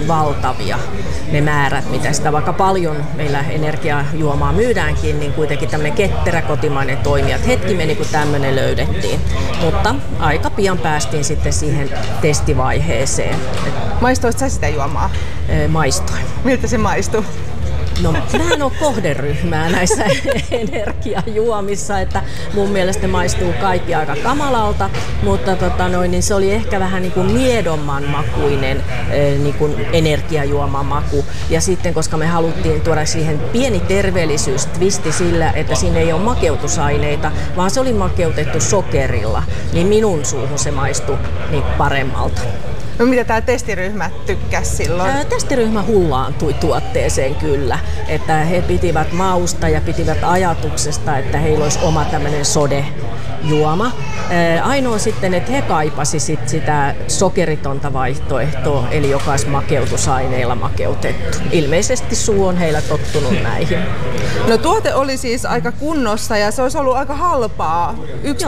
niin valtavia ne määrät, mitä sitä vaikka paljon meillä energiajuomaa myydäänkin, niin kuitenkin tämmöinen ketterä kotimainen toimija. Hetki meni, kun tämmöinen löydettiin, mutta aika pian päästiin sitten siihen testivaiheeseen. Maistoit sä sitä juomaa? Maistoin. Miltä se maistuu? No, mä en ole kohderyhmää näissä energiajuomissa, että mun mielestä ne maistuu kaikki aika kamalalta, mutta niin se oli ehkä vähän niin kuin miedomman makuinen niin kuin energiajuoman maku. Ja sitten, koska me haluttiin tuoda siihen pieni terveellisyystwisti sillä, että siinä ei ole makeutusaineita, vaan se oli makeutettu sokerilla, niin minun suuhun se maistui niin paremmalta. No mitä tämä testiryhmä tykkäsi silloin? Testiryhmä hullaantui tuotteeseen kyllä, että he pitivät mausta ja pitivät ajatuksesta, että heillä olisi oma tämmöinen sodejuoma. Ainoa sitten, että he kaipasi sitä sokeritonta vaihtoehtoa, eli joka olisi makeutusaineilla makeutettu. Ilmeisesti suu on heillä tottunut näihin. No tuote oli siis aika kunnossa ja se olisi ollut aika halpaa,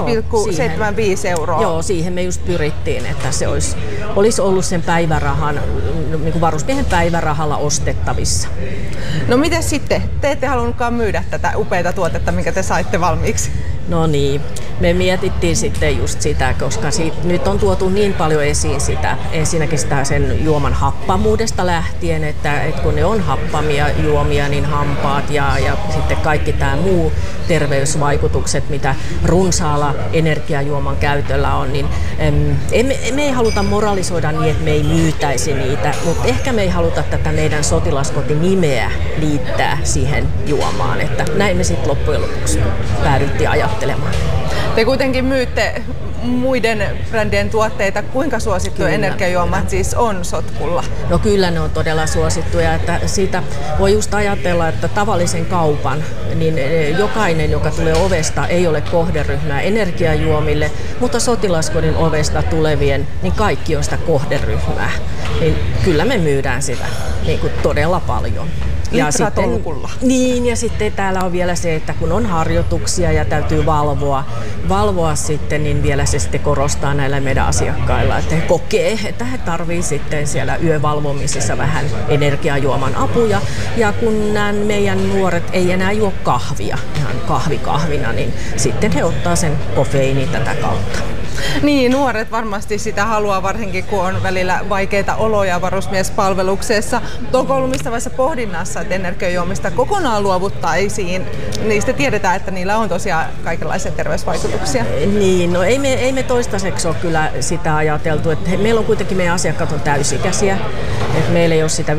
1,75 €. Joo, siihen me just pyrittiin, että se olisi ollut sen päivärahan, niin kuin varusmiehen päivärahalla ostettavissa. No miten sitten? Te ette halunnutkaan myydä tätä upeata tuotetta, minkä te saitte valmiiksi? No niin, me mietittiin sitten just sitä, koska nyt on tuotu niin paljon esiin sitä, ensinnäkin sitä sen juoman happamuudesta lähtien, että kun ne on happamia juomia, niin hampaat ja sitten kaikki tämä muu terveysvaikutukset, mitä runsaalla energiajuoman käytöllä on, niin me ei haluta moralisoida niin, että me ei myytäisi niitä, mutta ehkä me ei haluta tätä meidän sotilaskotinimeä liittää siihen juomaan, että näin me sitten loppujen lopuksi päädyttiin ajattelemaan. Te kuitenkin myytte muiden brändien tuotteita. Kuinka suosittuja energiajuomat siis on Sotkulla? No kyllä ne on todella suosittuja. Että siitä voi just ajatella, että tavallisen kaupan, niin jokainen, joka tulee ovesta, ei ole kohderyhmää energiajuomille, mutta sotilaskodin ovesta tulevien, niin kaikki on sitä kohderyhmää. Niin kyllä me myydään sitä niin kuin todella paljon. Ja sitten, niin, ja sitten täällä on vielä se, että kun on harjoituksia ja täytyy valvoa sitten, niin vielä se sitten korostaa näillä meidän asiakkailla, että he kokee, että he tarvii sitten siellä yövalvomisessa vähän energiajuoman apuja. Ja kun nämä meidän nuoret ei enää juo kahvia, ihan kahvina, niin sitten he ottaa sen kofeiinin tätä kautta. Niin, nuoret varmasti sitä haluaa, varsinkin kun on välillä vaikeita oloja varusmiespalveluksessa. Onko ollut missä vaiheessa pohdinnassa, että energiajuomista kokonaan luovuttaisiin? Niistä tiedetään, että niillä on tosiaan kaikenlaisia terveysvaikutuksia. Niin, no ei me toistaiseksi ole kyllä sitä ajateltu. Että meillä on kuitenkin, meidän asiakkaat on täysikäisiä. Että meillä ei ole sitä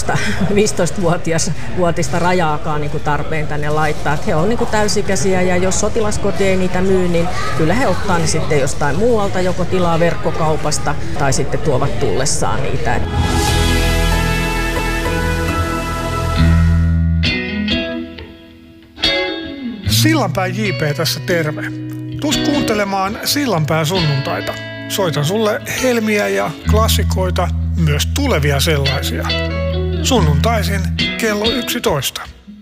15-vuotista rajaakaan niin kuin tarpeen tänne laittaa. Että he on niin kuin täysikäisiä ja jos sotilaskoti ei niitä myy, niin kyllä he ottaa ne sitten jostain muualta, joko tilaa verkkokaupasta tai sitten tuovat tullessaan niitä. Sillanpään JP tässä terve. Tuus kuuntelemaan Sillanpään sunnuntaita. Soitan sulle helmiä ja klassikoita, myös tulevia sellaisia. Sunnuntaisin kello 11.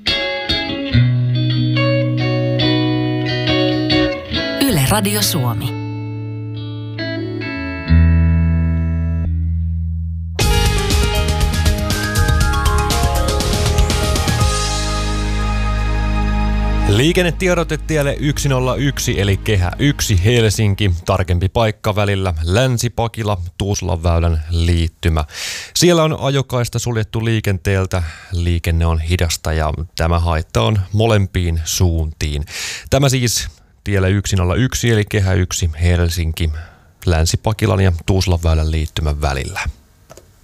Yle Radio Suomi. Liikennetiedote tielle 101 eli Kehä 1 Helsinki, tarkempi paikka välillä Länsi-Pakila, Tuusulanväylän liittymä. Siellä on ajokaista suljettu liikenteeltä, liikenne on hidasta ja tämä haitta on molempiin suuntiin. Tämä siis tielle 101 eli Kehä 1 Helsinki, Länsi-Pakilan ja Tuusulanväylän liittymän välillä.